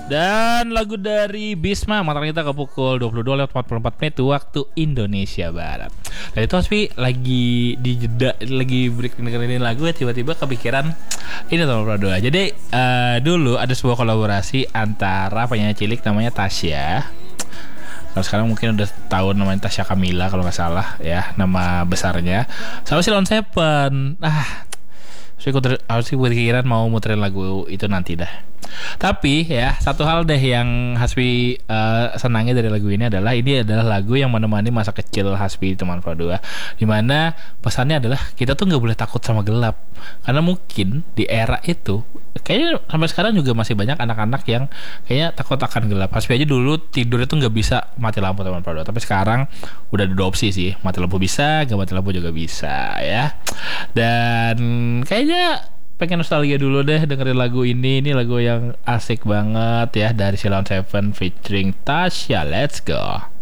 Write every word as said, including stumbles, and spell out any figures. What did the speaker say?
Dan lagu dari Bisma, mantan kita ke pukul dua puluh dua lewat empat puluh empat menit waktu Indonesia Barat. Dan itu Hasbi lagi di jeda, lagi break dengerin lagu ya, tiba-tiba kepikiran ini teman Pradoa. Jadi uh, dulu ada sebuah kolaborasi antara penyanyi cilik namanya Tasya. Kalau sekarang mungkin udah tahu namanya Tasya Kamila kalau nggak salah ya, nama besarnya. Sama Silon Seven. Ah, saya harus kepikiran mau muterin lagu itu nanti dah. Tapi ya satu hal deh yang Hasbi uh, senangnya dari lagu ini adalah ini adalah lagu yang menemani masa kecil Hasbi teman Pradoa. Dimana pesannya adalah kita tuh nggak boleh takut sama gelap, karena mungkin di era itu kayaknya sampai sekarang juga masih banyak anak-anak yang kayaknya takut akan gelap. Hasbi aja dulu tidurnya tuh nggak bisa mati lampu teman Pradoa, tapi sekarang udah ada opsi sih, mati lampu bisa, nggak mati lampu juga bisa ya. Dan kayaknya pengen nostalgia dulu deh dengerin lagu ini. Ini lagu yang asik banget ya, dari Silon Seven featuring Tasya. Let's go.